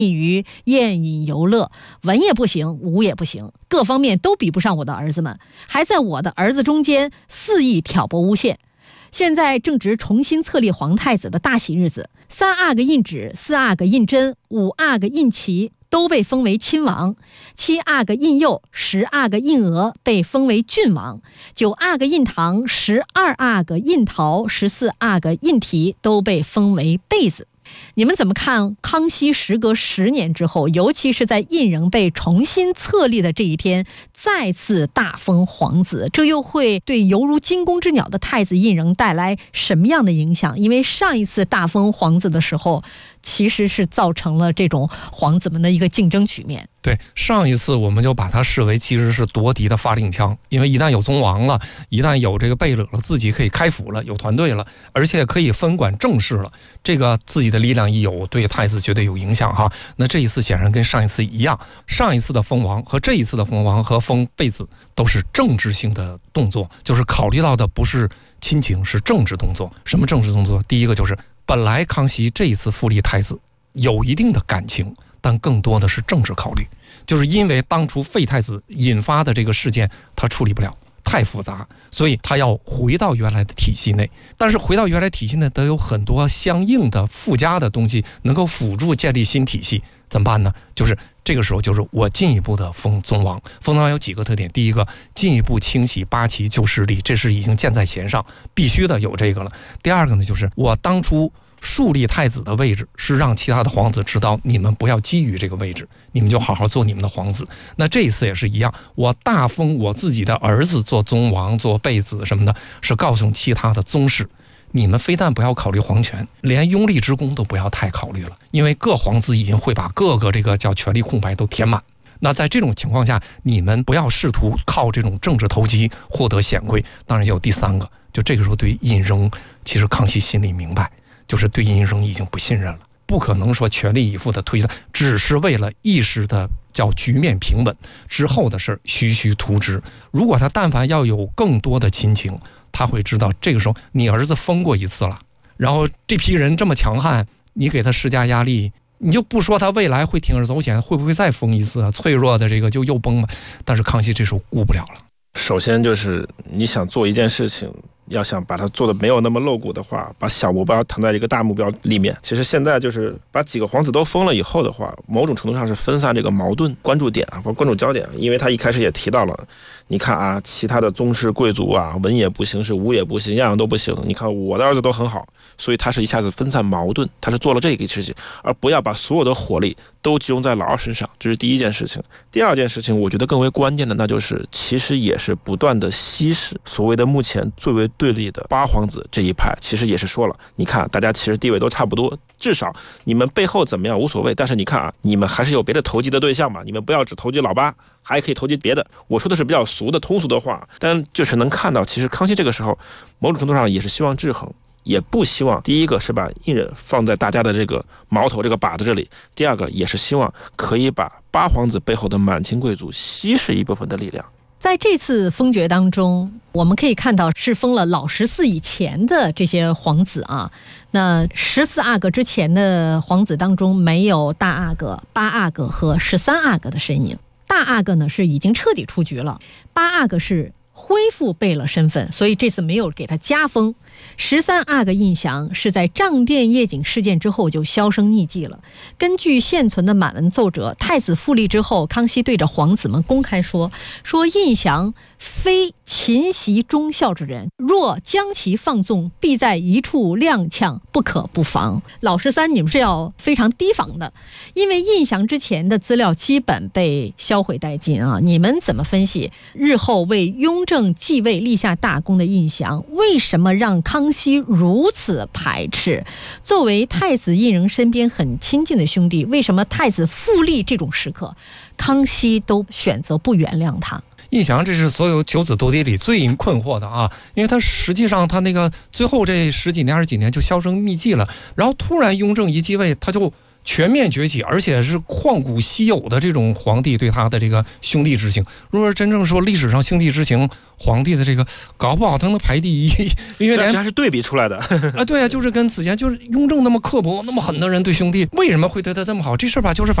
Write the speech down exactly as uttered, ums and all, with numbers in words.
于宴饮游乐，文也不行，武也不行，各方面都比不上我的儿子们，还在我的儿子中间肆意挑拨诬陷。现在正值重新册立皇太子的大喜日子，三阿哥胤祉、四阿哥胤禛、五阿哥胤齐都被封为亲王，七阿哥胤佑、十阿哥胤娥被封为郡王，九阿哥胤堂、十二阿哥胤陶、十四阿哥胤禔都被封为贝子。你们怎么看康熙时隔十年之后，尤其是在胤禛被重新册立的这一天，再次大封皇子，这又会对犹如惊弓之鸟的太子胤禛带来什么样的影响？因为上一次大封皇子的时候，其实是造成了这种皇子们的一个竞争局面。 对，上一次我们就把它视为其实是夺嫡的发令枪，因为一旦有宗王了，一旦有这个贝勒了，自己可以开府了，有团队了，而且可以分管政事了，这个自己的力量一有，对太子绝对有影响哈。那这一次显然跟上一次一样，上一次的封王和这一次的封王和封贝子都是政治性的动作，就是考虑到的不是亲情，是政治动作。什么政治动作？第一个就是本来康熙这一次复立太子有一定的感情，但更多的是政治考虑，就是因为当初废太子引发的这个事件他处理不了，太复杂，所以他要回到原来的体系内。但是回到原来体系内得有很多相应的附加的东西能够辅助建立新体系，怎么办呢？就是这个时候就是我进一步的封宗王。封宗王有几个特点，第一个进一步清洗八旗旧势力，这是已经箭在弦上，必须的有这个了。第二个呢，就是我当初树立太子的位置是让其他的皇子知道，你们不要觊觎这个位置，你们就好好做你们的皇子。那这一次也是一样，我大封我自己的儿子做宗王做贝子什么的，是告诉其他的宗室，你们非但不要考虑皇权，连拥立之功都不要太考虑了，因为各皇子已经会把各个这个叫权力空白都填满。那在这种情况下，你们不要试图靠这种政治投机获得显贵。当然也有第三个，就这个时候对胤禛，其实康熙心里明白，就是对胤禛已经不信任了，不可能说全力以赴的推，只是为了一时的叫局面平稳，之后的事徐徐图之。如果他但凡要有更多的亲情，他会知道这个时候你儿子封过一次了，然后这批人这么强悍，你给他施加压力，你就不说他未来会铤而走险，会不会再封一次啊？脆弱的这个就又崩了。但是康熙这时候顾不了了。 首先就是你想做一件事情，要想把它做的没有那么露骨的话，把小目标藏在一个大目标里面。其实现在就是把几个皇子都封了以后的话，某种程度上是分散这个矛盾关注点啊，或关注焦点。因为他一开始也提到了，你看啊，其他的宗室贵族啊，文也不行，是武也不行，样样都不行。你看我的儿子都很好，所以他是一下子分散矛盾，他是做了这个事情，而不要把所有的火力都集中在老二身上，这是第一件事情。第二件事情，我觉得更为关键的，那就是其实也是不断的稀释所谓的目前最为对立的八皇子这一派，其实也是说了，你看大家其实地位都差不多，至少你们背后怎么样无所谓，但是你看啊，你们还是有别的投机的对象嘛，你们不要只投机老八，还可以投机别的。我说的是比较俗的通俗的话，但就是能看到，其实康熙这个时候某种程度上也是希望制衡，也不希望第一个是把胤禛放在大家的这个矛头这个靶子这里，第二个也是希望可以把八皇子背后的满清贵族稀释一部分的力量。 在这次封爵当中，我们可以看到是封了老十四以前的这些皇子啊。那十四阿哥之前的皇子当中，没有大阿哥、八阿哥和十三阿哥的身影。大阿哥呢是已经彻底出局了，八阿哥是恢复贝勒身份，所以这次没有给他加封。十三阿哥胤祥是在账殿夜景事件之后就销声匿迹了。根据现存的满文奏折，太子复立之后，康熙对着皇子们公开说说胤祥非勤习忠孝之人，若将其放纵，必在一处踉跄，不可不防。老十三，你们是要非常提防的，因为胤祥之前的资料基本被销毁殆尽啊。你们怎么分析日后为雍正继位立下大功的胤祥，为什么让康熙如此排斥？作为太子胤禛身边很亲近的兄弟，为什么太子复立这种时刻，康熙都选择不原谅他？ 胤祥这是所有九子夺嫡里最困惑的啊，因为他实际上他那个最后这十几年二十几年就销声匿迹了，然后突然雍正一继位，他就全面崛起，而且是旷古稀有的这种皇帝对他的这个兄弟之情。如果真正说历史上兄弟之情，皇帝的这个搞不好他能排第一，因为连这还是对比出来的啊，对啊，就是跟此前就是雍正那么刻薄、那么狠的人对兄弟，为什么会对他这么好？这事儿吧，就是反。